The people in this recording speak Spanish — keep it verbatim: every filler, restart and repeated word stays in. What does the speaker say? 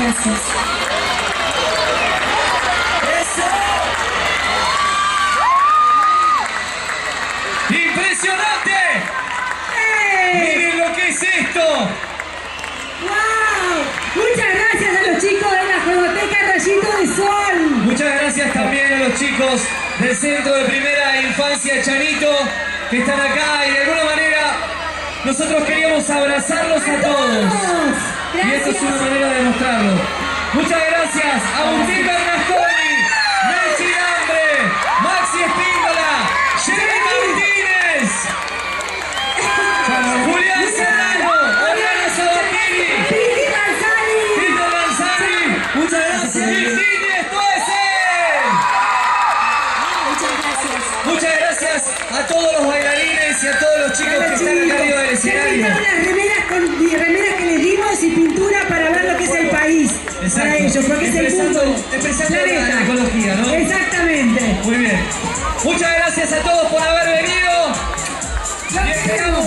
gracias. ¡Eso! ¡Impresionante! ¡Eh! ¡Miren lo que es esto! ¡Wow! Muchas gracias a los chicos de la Juegoteca Rayito de Sol. Muchas gracias también a los chicos del Centro de Primera Infancia Chanito que están acá y de alguna manera nosotros queríamos abrazarlos a todos. Y esto es una manera de mostrarlo. Muchas gracias a Agustín Bernasconi, Mechi Hambre, Maxi Espíndola, Jerry Martínez, Julián Serrano, Oriana Sabatini, Piti Manzani. Tito Manzani, muchas gracias. Virginia Stoessel. Muchas gracias. Muchas gracias a todos los bailarines y a todos los chicos que están acá arriba del Se escenario. pintaron las remeras, con, y remeras que les dimos y pintura para ver lo que es el país. Exacto. Para ellos, porque es el Expresando- mundo. expresando La la- neta. la ecología, ¿no? Exactamente. Muy bien. Muchas gracias a todos por haber venido. Y esperamos